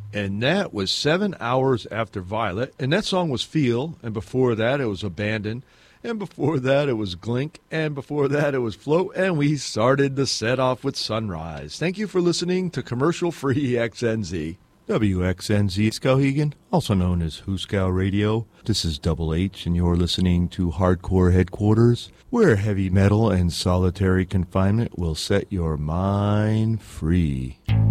And that was 7 hours after Violet. And that song was Feel. And before that, it was Abandon. And before that, it was Glink. And before that, it was Float. And we started the set off with Sunrise. Thank you for listening to Commercial Free XNZ. WXNZ Skowhegan, also known as Huskow Radio. This is Double H, and you're listening to Hardcore Headquarters, where heavy metal and solitary confinement will set your mind free.